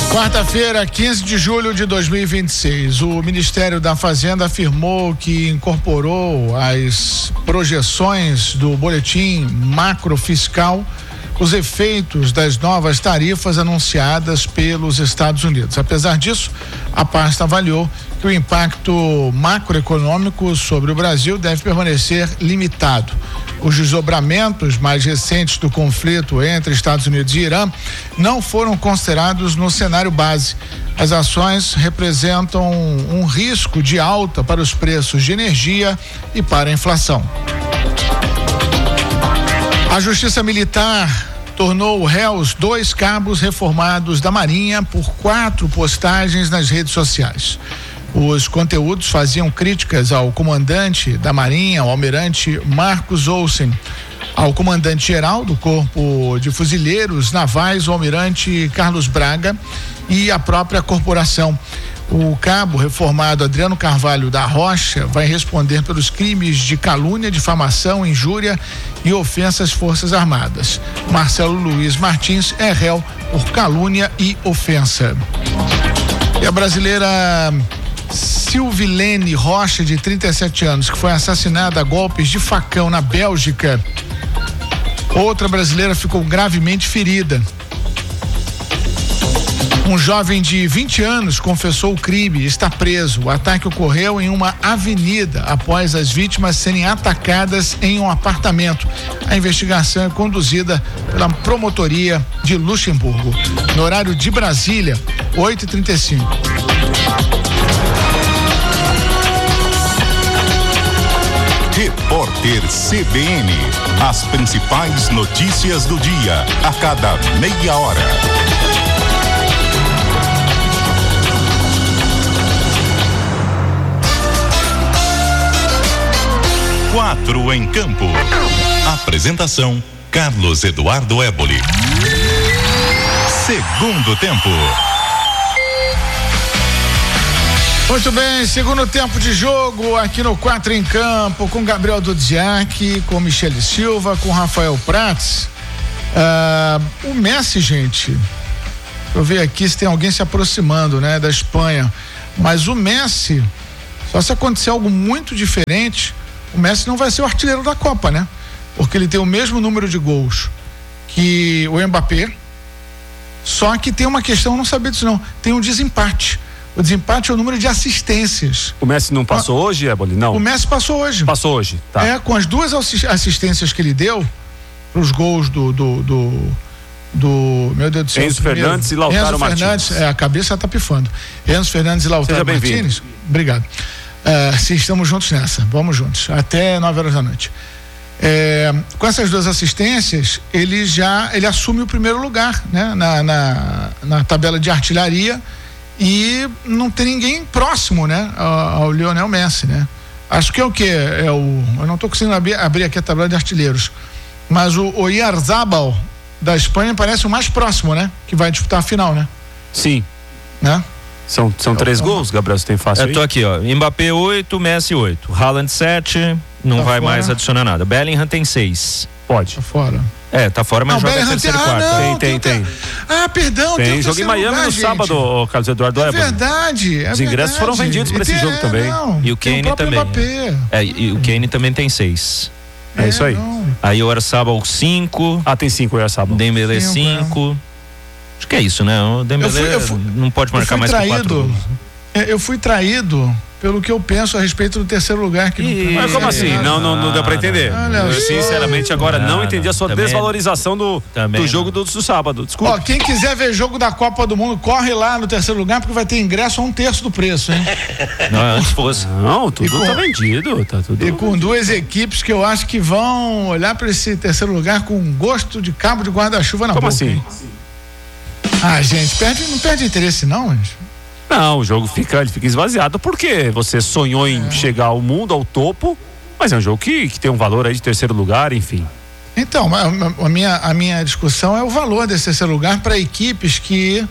Quarta-feira, 15 de julho de 2026, o Ministério da Fazenda afirmou que incorporou às projeções do boletim macrofiscal os efeitos das novas tarifas anunciadas pelos Estados Unidos. Apesar disso, a pasta avaliou que o impacto macroeconômico sobre o Brasil deve permanecer limitado. Os desdobramentos mais recentes do conflito entre Estados Unidos e Irã não foram considerados no cenário base. As ações representam um risco de alta para os preços de energia e para a inflação. A Justiça Militar tornou réus 2 cabos reformados da Marinha por 4 postagens nas redes sociais. Os conteúdos faziam críticas ao comandante da Marinha, o almirante Marcos Olsen, ao comandante-geral do Corpo de Fuzileiros Navais, o almirante Carlos Braga, e à própria corporação. O cabo reformado Adriano Carvalho da Rocha vai responder pelos crimes de calúnia, difamação, injúria e ofensa às Forças Armadas. Marcelo Luiz Martins é réu por calúnia e ofensa. E a brasileira Silvilene Rocha, de 37 anos, que foi assassinada a golpes de facão na Bélgica. Outra brasileira ficou gravemente ferida. Um jovem de 20 anos confessou o crime e está preso. O ataque ocorreu em uma avenida após as vítimas serem atacadas em um apartamento. A investigação é conduzida pela promotoria de Luxemburgo. No horário de Brasília, 8h35. Repórter CBN. As principais notícias do dia, a cada meia hora. 4 em campo. Apresentação: Carlos Eduardo Éboli. Segundo tempo. Muito bem, segundo tempo de jogo aqui no 4 em campo, com Gabriel Dudziak, com Michele Silva, com Rafael Prats. O Messi, gente, eu ver aqui se tem alguém se aproximando, né, da Espanha, mas o Messi, só se acontecer algo muito diferente, o Messi não vai ser o artilheiro da Copa, né? Porque ele tem o mesmo número de gols que o Mbappé, só que tem uma questão, eu não sabia disso não, tem um desempate. O desempate é o número de assistências. O Messi não passou hoje, Éboli? Não. O Messi passou hoje. Passou hoje, tá. Com as 2 assistências que ele deu para os gols do meu Deus do céu. Enzo Fernandes e Lautaro Martínez. A cabeça tá pifando. Enzo Fernandes e Lautaro Martínez. Obrigado. Sim, estamos juntos nessa. Vamos juntos. Até 9h da noite. Com essas 2 assistências, ele assume o primeiro lugar, né? Na tabela de artilharia. E não tem ninguém próximo, né, ao Lionel Messi, né? Acho que é o quê? Eu não estou conseguindo abrir aqui a tabela de artilheiros, mas o Oyarzabal da Espanha parece o mais próximo, né? Que vai disputar a final, né? Sim. Né? São 3 gols, Gabriel, você tem fácil aí? Eu tô aqui, ó. Mbappé 8, Messi 8. Haaland 7, não tá vai fora. Mais adicionar nada. Bellingham tem 6. Pode. Tá fora. Tá fora, mas joga terceiro e quarto. Não, tem. Perdão. Tem jogo em Miami no sábado, Carlos Eduardo Éboli. Verdade. Os ingressos foram vendidos para esse jogo também. E o Kane também. E o Kane também tem 6. É isso aí. Aí o Oyarzabal 5. Tem 5 o Oyarzabal. Dembélé 5. Acho que é isso, né? O Dembélé não pode marcar mais que 4 gols. Eu fui traído pelo que eu penso a respeito do terceiro lugar que Mas como assim? Não deu pra entender. Eu sinceramente agora não entendi a sua desvalorização do jogo do sábado. Desculpa. Quem quiser ver jogo da Copa do Mundo, corre lá no terceiro lugar, porque vai ter ingresso a 1/3 do preço, hein? Não, antes fosse. Não, tudo tá vendido. Tá tudo. E com 2 equipes que eu acho que vão olhar para esse terceiro lugar com gosto de cabo de guarda-chuva na boca. Como assim? Gente, não perde interesse não, gente. Não, o jogo fica esvaziado porque você sonhou em chegar ao mundo, ao topo, mas é um jogo que tem um valor aí de terceiro lugar, enfim. Então, a minha discussão é o valor desse terceiro lugar para equipes que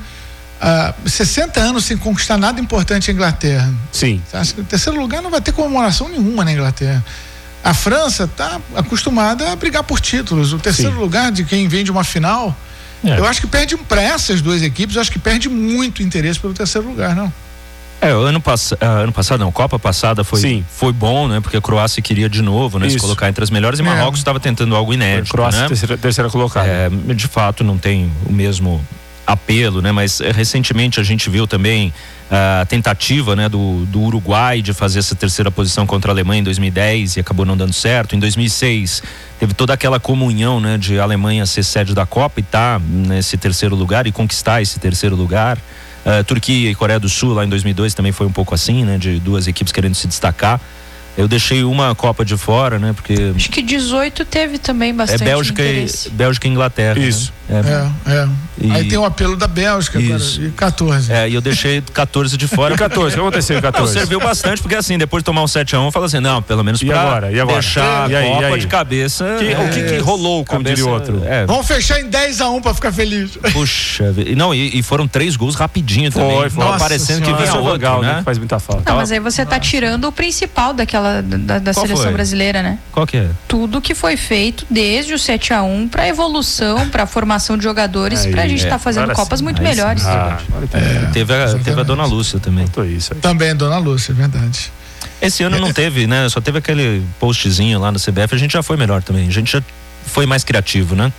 60 anos sem conquistar nada importante em Inglaterra. Sim. O terceiro lugar não vai ter comemoração nenhuma na Inglaterra. A França está acostumada a brigar por títulos. O terceiro lugar de quem vem de uma final Eu acho que perde para essas duas equipes, eu acho que perde muito interesse pelo terceiro lugar, não? Ano passado não, Copa passada foi bom, né? Porque a Croácia queria de novo, né? Se colocar entre as melhores, e Marrocos estava tentando algo inédito, Croácia, né? terceira colocada. De fato não tem o mesmo apelo, né? Mas recentemente a gente viu também a tentativa, né, do Uruguai de fazer essa terceira posição contra a Alemanha em 2010 e acabou não dando certo. Em 2006 teve toda aquela comunhão, né, de a Alemanha ser sede da Copa e tá nesse terceiro lugar e conquistar esse terceiro lugar. Turquia e Coreia do Sul lá em 2002 também foi um pouco assim, né, de duas equipes querendo se destacar. Eu deixei uma Copa de fora, né? Porque acho que 18 teve também bastante Bélgica e Inglaterra. Isso. Né? Aí tem o apelo da Bélgica agora, e 14. E eu deixei 14 de fora. E 14, o que aconteceu em 14? Não, serviu bastante, porque assim, depois de tomar um 7-1, fala assim, não, pelo menos pra deixar a Copa de cabeça. O que rolou, como diria o outro? Vamos fechar em 10-1 pra ficar feliz. Puxa, não, e foram 3 gols rapidinho também. Foi. Parecendo que vinha outro, legal, né? Faz muita falta. Não, mas aí você tá tirando o principal da seleção brasileira, né? Qual que é? Tudo que foi feito desde o 7-1 pra evolução, pra formação de jogadores, pra gente estar fazendo Copas muito melhores. Teve a Dona Lúcia também. Também a Dona Lúcia, é verdade. Esse ano não teve, né? Só teve aquele postzinho lá no CBF, a gente já foi melhor também. A gente já foi mais criativo, né?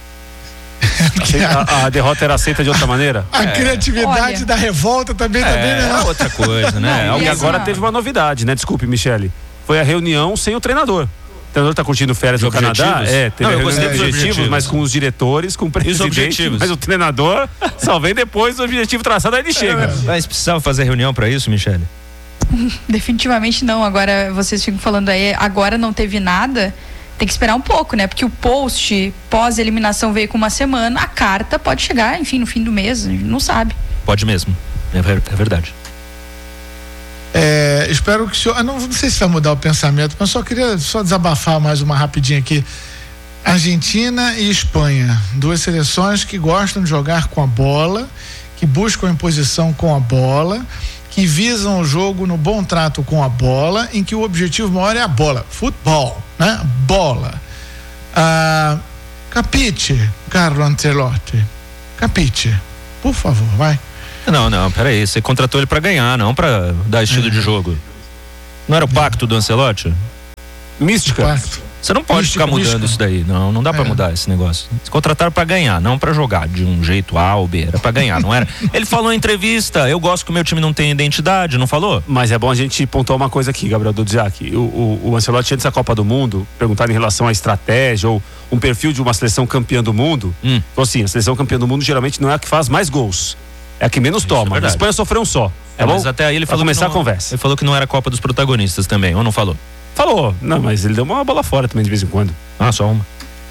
A derrota era aceita de outra maneira? A criatividade da revolta também tá bem melhor. Outra coisa, né? E agora teve uma novidade, né? Desculpe, Michele. Foi a reunião sem o treinador. O treinador tá curtindo férias no Canadá. Teve eu gostei dos objetivos, mas com os diretores, com o presidente. Mas o treinador só vem depois do objetivo traçado, aí ele chega. Mas precisava fazer reunião pra isso, Michele? Definitivamente não. Agora vocês ficam falando aí, agora não teve nada. Tem que esperar um pouco, né? Porque o post pós-eliminação veio com uma semana, a carta pode chegar, enfim, no fim do mês, a gente não sabe. Pode mesmo, é verdade. Espero que o senhor, não sei se vai mudar o pensamento, mas só queria desabafar mais uma rapidinha aqui. Argentina e Espanha, duas seleções que gostam de jogar com a bola, que buscam a imposição com a bola, que visam o jogo no bom trato com a bola, em que o objetivo maior é a bola, futebol, né? Bola. Capite, Carlo Ancelotti, capite, por favor, vai. Não, peraí, você contratou ele pra ganhar, não pra dar estilo de jogo. Não era o pacto do Ancelotti? Mística. Você não pode ficar mudando isso daí, não dá pra mudar esse negócio. Se contrataram pra ganhar, não pra jogar de um jeito A ou B, era pra ganhar, não era? Ele falou em entrevista, eu gosto que o meu time não tenha identidade, não falou? Mas é bom a gente pontuar uma coisa aqui, Gabriel Dudziak. O Ancelotti, antes da Copa do Mundo, perguntaram em relação à estratégia ou um perfil de uma seleção campeã do mundo. Então assim, a seleção campeã do mundo geralmente não é a que faz mais gols, é a que menos toma. A Espanha sofreu um só. Mas até aí ele falou começar a conversa. Ele falou que não era a Copa dos protagonistas também, ou não falou? Falou, não, mas ele deu uma bola fora também de vez em quando. Só uma.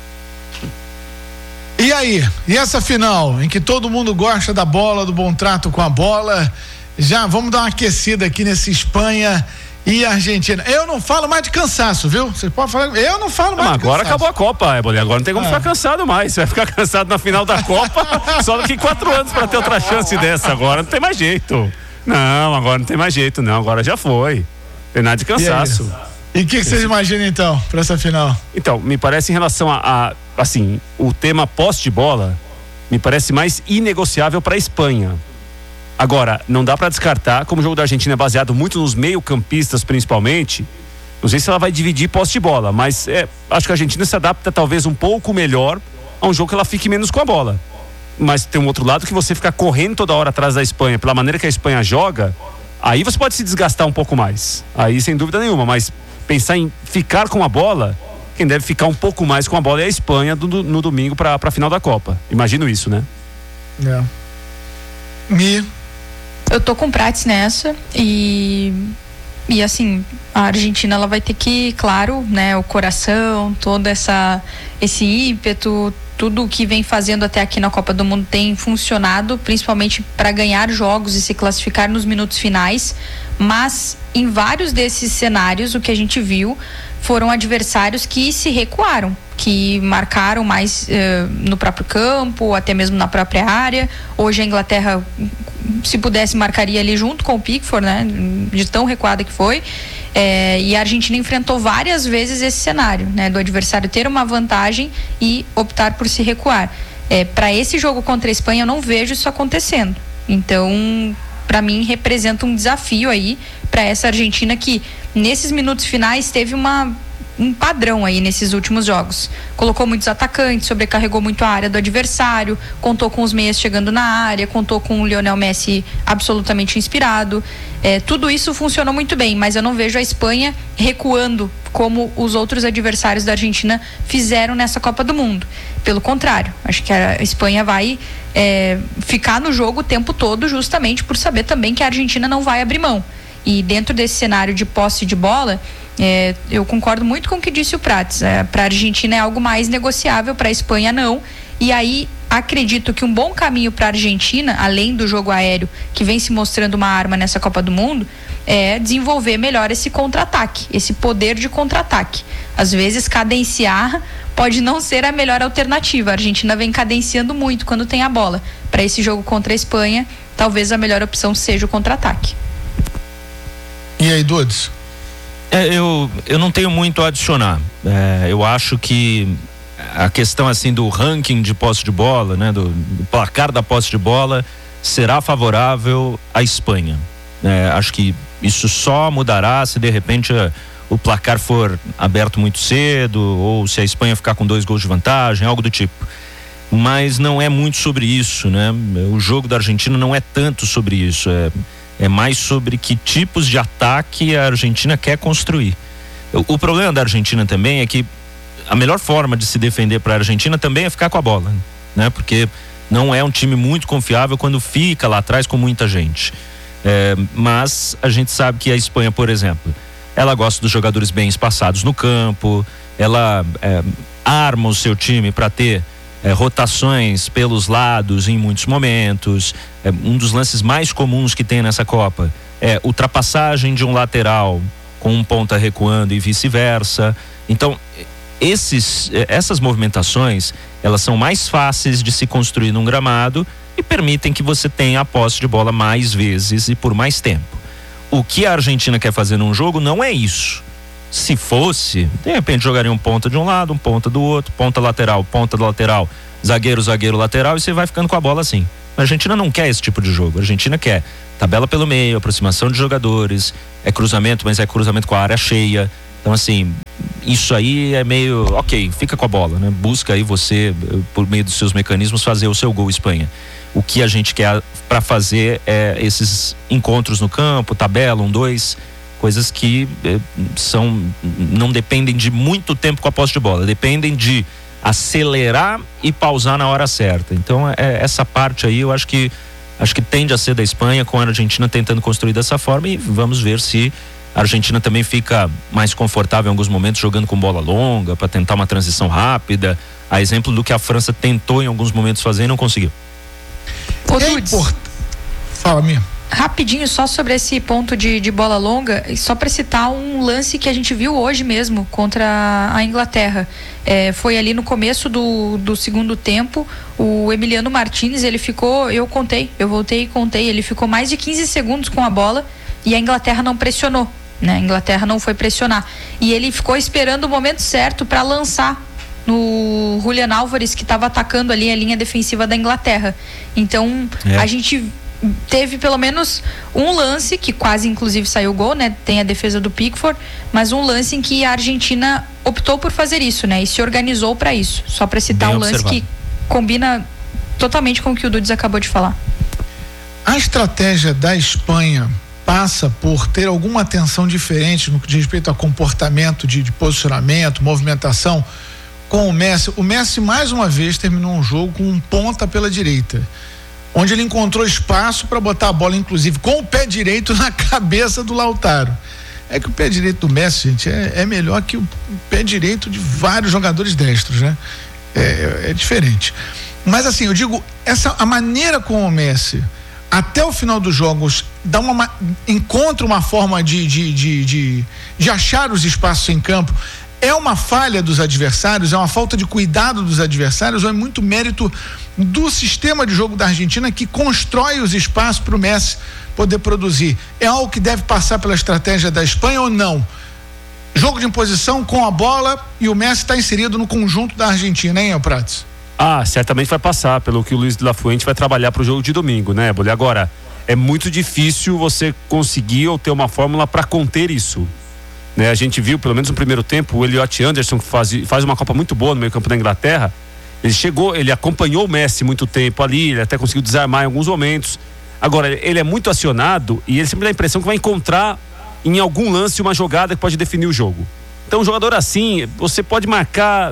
E aí? E essa final, em que todo mundo gosta da bola, do bom trato com a bola? Já vamos dar uma aquecida aqui nesse Espanha e Argentina. Eu não falo mais de cansaço, viu? Você pode falar, eu não falo mais de agora cansaço. Acabou a Copa, agora não tem como ficar cansado mais. Você vai ficar cansado na final da Copa só daqui 4 anos pra ter outra chance dessa. Agora não tem mais jeito. Não, agora não tem mais jeito, não. Agora já foi. Tem nada de cansaço. E o que vocês imaginam então para essa final? Então, me parece em relação assim, o tema posse de bola, me parece mais inegociável para a Espanha. Agora, não dá para descartar, como o jogo da Argentina é baseado muito nos meio-campistas principalmente, não sei se ela vai dividir posse de bola, mas acho que a Argentina se adapta talvez um pouco melhor a um jogo que ela fique menos com a bola. Mas tem um outro lado que você ficar correndo toda hora atrás da Espanha, pela maneira que a Espanha joga, aí você pode se desgastar um pouco mais. Aí sem dúvida nenhuma, mas pensar em ficar com a bola, quem deve ficar um pouco mais com a bola é a Espanha no domingo para a final da Copa. Imagino isso, né? Eu tô com o Prats nessa e assim, a Argentina ela vai ter que, claro, né, o coração, todo esse ímpeto, tudo o que vem fazendo até aqui na Copa do Mundo tem funcionado, principalmente para ganhar jogos e se classificar nos minutos finais, mas em vários desses cenários o que a gente viu foram adversários que se recuaram, que marcaram mais no próprio campo, até mesmo na própria área. Hoje a Inglaterra, se pudesse, marcaria ali junto com o Pickford, né, de tão recuada que foi. E a Argentina enfrentou várias vezes esse cenário, né, do adversário ter uma vantagem e optar por se recuar. Para esse jogo contra a Espanha, eu não vejo isso acontecendo. Então, para mim, representa um desafio aí para essa Argentina que, nesses minutos finais, teve um padrão aí nesses últimos jogos. Colocou muitos atacantes, sobrecarregou muito a área do adversário, contou com os meias chegando na área, contou com o Lionel Messi absolutamente inspirado. Tudo isso funcionou muito bem, mas eu não vejo a Espanha recuando como os outros adversários da Argentina fizeram nessa Copa do Mundo. Pelo contrário, acho que a Espanha vai ficar no jogo o tempo todo, justamente por saber também que a Argentina não vai abrir mão. E dentro desse cenário de posse de bola, eu concordo muito com o que disse o Prats. Para a Argentina é algo mais negociável, para a Espanha não. E aí acredito que um bom caminho para a Argentina, além do jogo aéreo, que vem se mostrando uma arma nessa Copa do Mundo, é desenvolver melhor esse contra-ataque, esse poder de contra-ataque. Às vezes cadenciar pode não ser a melhor alternativa. A Argentina vem cadenciando muito quando tem a bola. Para esse jogo contra a Espanha, talvez a melhor opção seja o contra-ataque. E aí, Dudes? Eu não tenho muito a adicionar. Eu acho que a questão assim do ranking de posse de bola, né, do placar da posse de bola, será favorável à Espanha. Acho que isso só mudará se de repente o placar for aberto muito cedo, ou se a Espanha ficar com 2 gols de vantagem, algo do tipo. Mas não é muito sobre isso, né? O jogo da Argentina não é tanto sobre isso. É mais sobre que tipos de ataque a Argentina quer construir. O problema da Argentina também é que a melhor forma de se defender para a Argentina também é ficar com a bola, né? Porque não é um time muito confiável quando fica lá atrás com muita gente. Mas a gente sabe que a Espanha, por exemplo, ela gosta dos jogadores bem espaçados no campo, ela arma o seu time para ter rotações pelos lados em muitos momentos. Um dos lances mais comuns que tem nessa Copa é ultrapassagem de um lateral com um ponta recuando e vice-versa. Então, essas movimentações, elas são mais fáceis de se construir num gramado e permitem que você tenha a posse de bola mais vezes e por mais tempo. O que a Argentina quer fazer num jogo não é isso. Se fosse, de repente jogaria um ponta de um lado, um ponta do outro, ponta do lateral, zagueiro, lateral, e você vai ficando com a bola assim. A Argentina não quer esse tipo de jogo. A Argentina quer tabela pelo meio, aproximação de jogadores, cruzamento, mas é cruzamento com a área cheia. Então, assim, isso aí é meio, ok, fica com a bola, né? Busca aí você, por meio dos seus mecanismos, fazer o seu gol, Espanha. O que a gente quer para fazer é esses encontros no campo, tabela, 1-2, coisas que não dependem de muito tempo com a posse de bola, dependem de acelerar e pausar na hora certa. Então, essa parte aí eu acho que tende a ser da Espanha, com a Argentina tentando construir dessa forma, e vamos ver se a Argentina também fica mais confortável em alguns momentos jogando com bola longa para tentar uma transição rápida, a exemplo do que a França tentou em alguns momentos fazer e não conseguiu. Fala, Mia. Rapidinho, só sobre esse ponto de bola longa, só para citar um lance que a gente viu hoje mesmo contra a Inglaterra. Foi ali no começo do segundo tempo, o Emiliano Martínez, ele ficou, eu voltei e contei, ele ficou mais de 15 segundos com a bola e a Inglaterra não pressionou, né? A Inglaterra não foi pressionar. E ele ficou esperando o momento certo para lançar no Julian Álvares, que estava atacando ali a linha defensiva da Inglaterra. Então, a gente teve pelo menos um lance que quase inclusive saiu gol, né? Tem a defesa do Pickford, mas um lance em que a Argentina optou por fazer isso, né? E se organizou para isso. Só para citar um lance que combina totalmente com o que o Dudes acabou de falar. A estratégia da Espanha passa por ter alguma atenção diferente no que diz respeito a comportamento de posicionamento, movimentação com o Messi. O Messi mais uma vez terminou um jogo com um ponta pela direita, onde ele encontrou espaço para botar a bola, inclusive com o pé direito na cabeça do Lautaro. É que o pé direito do Messi, gente, é melhor que o pé direito de vários jogadores destros, né? É diferente. Mas assim, eu digo, a maneira como o Messi, até o final dos jogos, encontra uma forma de achar os espaços em campo. É uma falha dos adversários, é uma falta de cuidado dos adversários, ou é muito mérito do sistema de jogo da Argentina, que constrói os espaços para o Messi poder produzir? É algo que deve passar pela estratégia da Espanha ou não? Jogo de imposição com a bola e o Messi está inserido no conjunto da Argentina, hein, Prats? Certamente vai passar, pelo que o Luiz de la Fuente vai trabalhar para o jogo de domingo, né, Bolí? Agora, é muito difícil você conseguir ou ter uma fórmula para conter isso, né? A gente viu, pelo menos no primeiro tempo, o Elliot Anderson, que faz uma Copa muito boa no meio campo da Inglaterra. Ele acompanhou o Messi muito tempo ali, ele até conseguiu desarmar em alguns momentos. Agora, ele é muito acionado e ele sempre dá a impressão que vai encontrar em algum lance uma jogada que pode definir o jogo. Então, um jogador assim, você pode marcar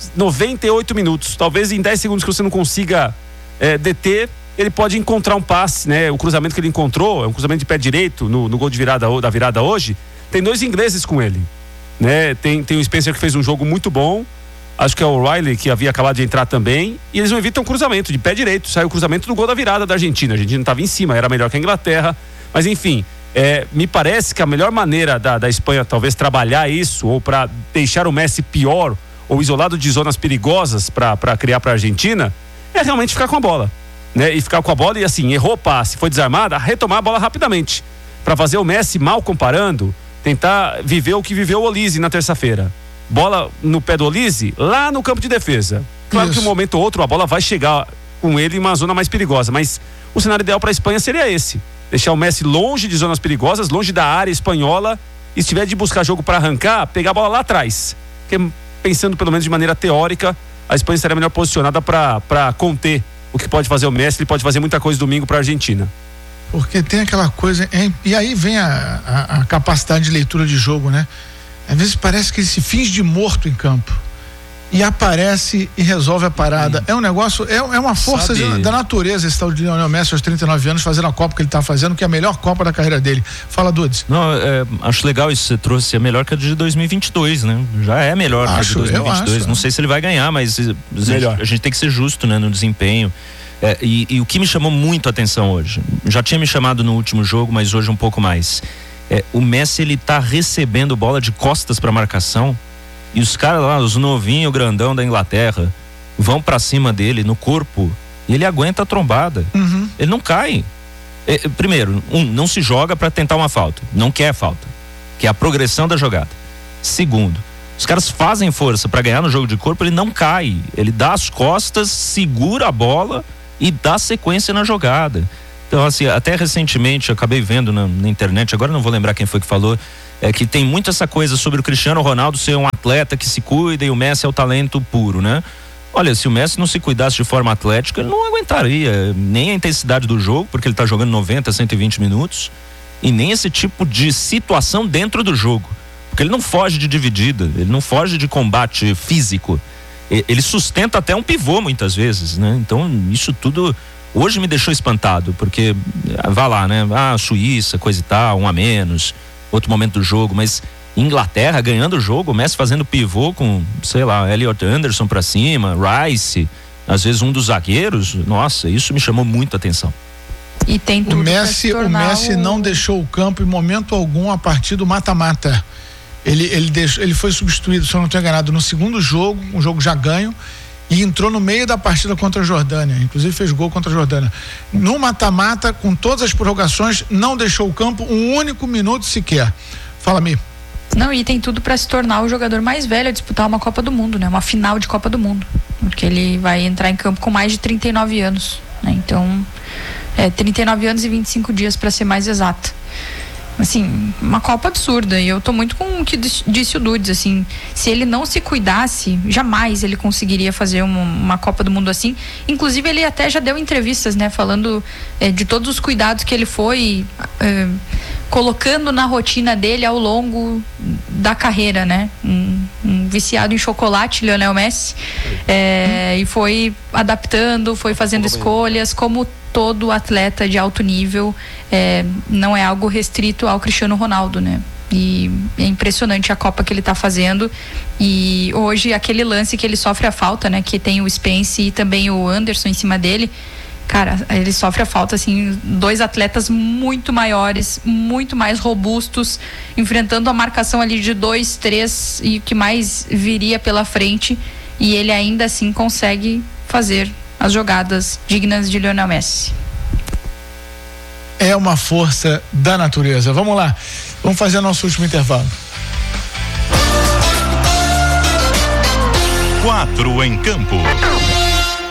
98 minutos, talvez em 10 segundos que você não consiga deter, ele pode encontrar um passe, né? O cruzamento que ele encontrou é um cruzamento de pé direito no gol de da virada hoje. Tem 2 ingleses com ele, né? Tem o Spencer, que fez um jogo muito bom, acho que é o Riley, que havia acabado de entrar também, e eles não evitam cruzamento de pé direito. Saiu o cruzamento do gol da virada da Argentina. A Argentina estava em cima, era melhor que a Inglaterra, mas enfim, me parece que a melhor maneira da Espanha talvez trabalhar isso, ou para deixar o Messi pior ou isolado de zonas perigosas para criar para a Argentina, é realmente ficar com a bola, né? E ficar com a bola e assim, errou o passe, foi desarmada, retomar a bola rapidamente, para fazer o Messi, mal comparando, tentar viver o que viveu o Olise na terça-feira. Bola no pé do Olise, lá no campo de defesa. Claro que um momento ou outro a bola vai chegar com ele em uma zona mais perigosa, mas o cenário ideal para a Espanha seria esse: deixar o Messi longe de zonas perigosas, longe da área espanhola, e se tiver de buscar jogo para arrancar, pegar a bola lá atrás. Porque, pensando pelo menos de maneira teórica, a Espanha estaria melhor posicionada para conter o que pode fazer o Messi. Ele pode fazer muita coisa domingo para a Argentina. Porque tem aquela coisa, e aí vem a capacidade de leitura de jogo, né? Às vezes parece que ele se finge de morto em campo e aparece e resolve a parada. É um negócio, é uma força da natureza esse tal de Lionel Messi aos 39 anos fazendo a Copa que ele está fazendo, que é a melhor Copa da carreira dele. Fala, Dudes. Não, acho legal isso que você trouxe, é melhor que a de 2022, né? Já é melhor que a de 2022. Não sei se ele vai ganhar, mas a gente tem que ser justo, né, no desempenho. E o que me chamou muito a atenção hoje, já tinha me chamado no último jogo, mas hoje um pouco mais. O Messi, ele tá recebendo bola de costas para marcação, e os caras lá, os novinhos, grandão da Inglaterra, vão para cima dele no corpo e ele aguenta a trombada. Ele não cai. Primeiro, não se joga para tentar uma falta, não quer falta, que é a progressão da jogada. Segundo, os caras fazem força para ganhar no jogo de corpo, ele não cai, ele dá as costas, segura a bola e dá sequência na jogada. Então, assim, até recentemente eu acabei vendo na internet, agora não vou lembrar quem foi que falou, que tem muito essa coisa sobre o Cristiano Ronaldo ser um atleta que se cuida e o Messi é o talento puro, né? Olha, se o Messi não se cuidasse de forma atlética, ele não aguentaria nem a intensidade do jogo, porque ele tá jogando 90, 120 minutos, e nem esse tipo de situação dentro do jogo, porque ele não foge de dividida, ele não foge de combate físico, ele sustenta até um pivô muitas vezes, né? Então, isso tudo hoje me deixou espantado, porque vai lá, né? Suíça, coisa e tal, 1 a menos, outro momento do jogo, mas Inglaterra ganhando o jogo, o Messi fazendo pivô com, sei lá, Elliot Anderson pra cima, Rice, às vezes um dos zagueiros. Nossa, isso me chamou muita atenção. E tem tudo o Messi não deixou o campo em momento algum a partir do mata-mata. Ele foi substituído, se eu não estou enganado, no segundo jogo, um jogo já ganho, e entrou no meio da partida contra a Jordânia, inclusive fez gol contra a Jordânia. No mata-mata, com todas as prorrogações, não deixou o campo um único minuto sequer. Fala, Mi. Não, e tem tudo para se tornar o jogador mais velho a disputar uma Copa do Mundo, né? Uma final de Copa do Mundo, porque ele vai entrar em campo com mais de 39 anos, né? Então, 39 anos e 25 dias para ser mais exata. Assim, uma Copa absurda, e eu tô muito com o que disse o Dudes, assim, se ele não se cuidasse, jamais ele conseguiria fazer uma Copa do Mundo assim. Inclusive, ele até já deu entrevistas, né, falando de todos os cuidados que ele foi colocando na rotina dele ao longo da carreira, né? Um viciado em chocolate, Lionel Messi, e foi adaptando, foi fazendo escolhas, como todo atleta de alto nível, não é algo restrito ao Cristiano Ronaldo, né? E é impressionante a Copa que ele tá fazendo. E hoje aquele lance que ele sofre a falta, né? Que tem o Spence e também o Anderson em cima dele. Cara, ele sofre a falta, assim, 2 atletas muito maiores, muito mais robustos, enfrentando a marcação ali de 2, 3 e o que mais viria pela frente, e ele ainda assim consegue fazer as jogadas dignas de Lionel Messi. É uma força da natureza. Vamos lá, vamos fazer nosso último intervalo. 4 em campo.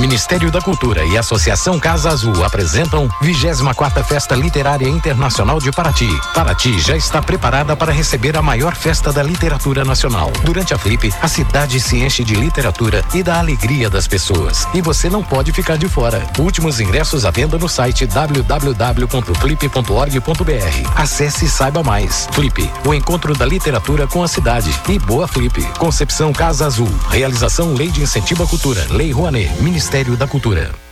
Ministério da Cultura e Associação Casa Azul apresentam 24ª Festa Literária Internacional de Paraty. Paraty já está preparada para receber a maior festa da literatura nacional. Durante a Flip, a cidade se enche de literatura e da alegria das pessoas. E você não pode ficar de fora. Últimos ingressos à venda no site www.flip.org.br. Acesse e saiba mais. Flip, o encontro da literatura com a cidade. E boa Flip. Concepção Casa Azul. Realização Lei de Incentivo à Cultura. Lei Rouanet. Ministério da Cultura.